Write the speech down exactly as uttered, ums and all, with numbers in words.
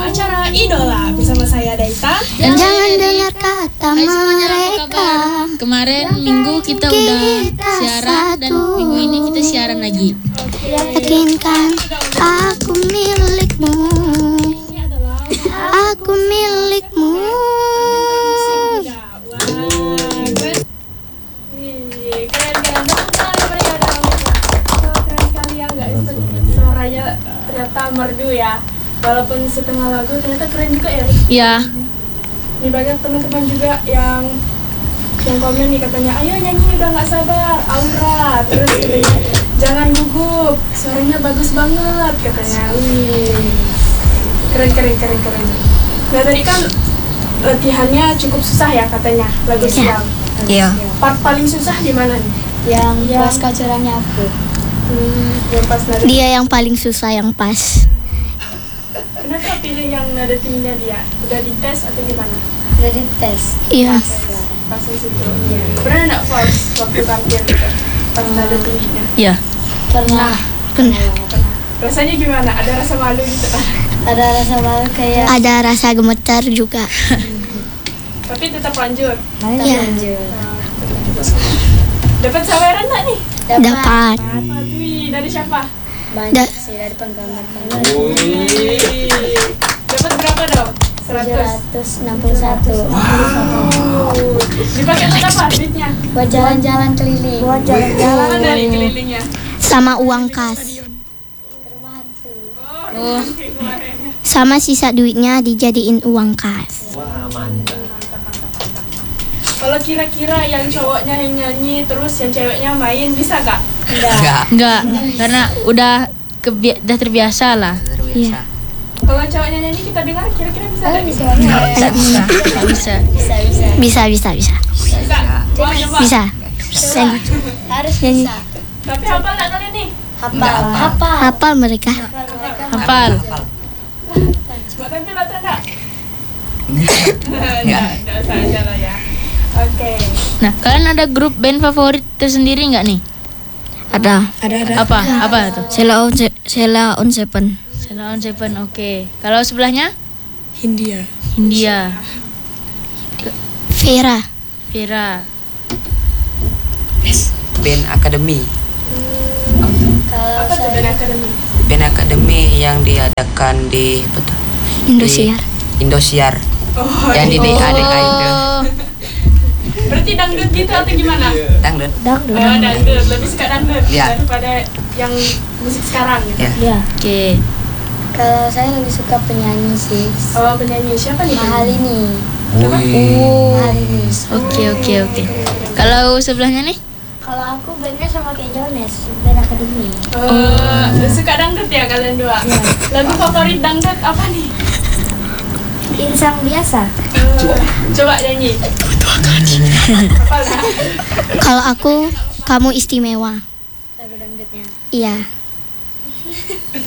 acara Idola bersama saya Daita. Dan jangan dengar kata mereka. Kemarin minggu kita udah siaran dan minggu ini kita siaran lagi. Yakinkan aku milikmu, aku milikmu. Suaranya ternyata merdu ya. Walaupun setengah lagu ternyata keren juga ya. Iya. Ini banyak teman-teman juga yang yang komen nih katanya, ayo nyanyi udah nggak sabar, Aura. Terus katanya jangan gugup, suaranya bagus banget katanya. Wih, keren keren keren keren. Nah tadi kan latihannya cukup susah ya katanya lagu siang. Iya. Part paling susah di mana nih? Yang pas kacerangnya aku. Hmm, yang pas nada. Dia yang paling susah yang pas. Kenapa pilih yang nada tingginya dia? Udah dites atau gimana? Udah dites. Iya. Pas di situ. Ya. Pernah nggak false waktu tampil gitu? Pas nada tingginya. Iya. Pernah. Pernah. Rasanya gimana? Ada rasa malu gitu? Ada rasa malu kayak. Ada rasa gemetar juga. Tapi tetap lanjut. Iya. Dapat saweran nggak nih? Dapat. Aduh, dari siapa? Banyak Da- sih dari penggemar. Dapat berapa dong? tujuh seratus. ratus enam puluh satu. Wow. Dipakai untuk apa duitnya? Buat jalan-jalan keliling. Buat Mana dari kelilingnya? Sama uang kas. ke rumah hantu. Oh, Oh. kemarin. Sama sisa duitnya dijadiin uang kas. Kalau kira-kira yang cowoknya yang nyanyi terus yang ceweknya main bisa gak? Enggak. Enggak, karena udah kebi- udah terbiasa lah. Iya. Kalau cowoknya nyanyi kita dengar kira-kira bisa Oh, gak? bisa. Bisa, bisa. Nggak bisa. Bisa, bisa. Bisa, bisa, bisa. Bisa. Mau coba? Bisa. Coba. Harus Nyanyi. bisa. Tapi hafal nggak kalian nih? Hafal. Hafal. Hafal mereka. Hafal. Coba tampil atau enggak? Enggak. Enggak usah aja lah ya. Oke. Nah, kalian ada grup band favorit tersendiri nggak nih? Ada. Apa? Apa tuh? Sheila on Se- Sheila on Seven. Sheila on Seven, oke. Kalau sebelahnya? Hindia. Hindia. Vera. Vera. Band Academy. Kalau Apa tuh saya band akademi? Band Academy yang diadakan di apa tuh? Indosiar. Di Indosiar. Oh, Yang di D A D A itu. Oh, berarti dangdut gitu atau gimana? Dangdut. dangdut. Oh, dangdut. Lebih suka dangdut Ya. daripada yang musik sekarang gitu. Ya. Ya. oke. Kalau saya lebih suka penyanyi sih. Oh, penyanyi siapa nih? Mahal ini. Oh, Mahal ini. oke oke oke. Kalau sebelahnya nih? Kalau aku bandnya sama kayak Jones, band akademi. Oh, suka dangdut ya kalian dua? Lagu favorit dangdut apa nih? Insang biasa. Oh, coba nyanyi. Apa lah? Kalau aku, kamu istimewa. Lagu dangdutnya. Iya.